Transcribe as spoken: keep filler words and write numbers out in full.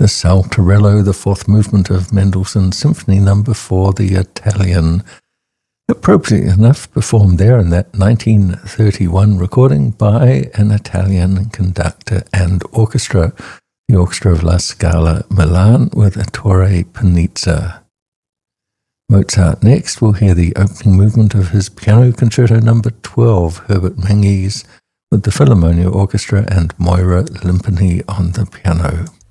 Saltarello, the fourth movement of Mendelssohn's Symphony Number four, the Italian. Appropriately enough, performed there in that nineteen thirty-one recording by an Italian conductor and orchestra, the Orchestra of La Scala Milan with Ettore Panizza. Mozart next. We'll hear the opening movement of his Piano Concerto Number twelve, Herbert Menges, with the Philharmonia Orchestra and Moira Limpany on the piano.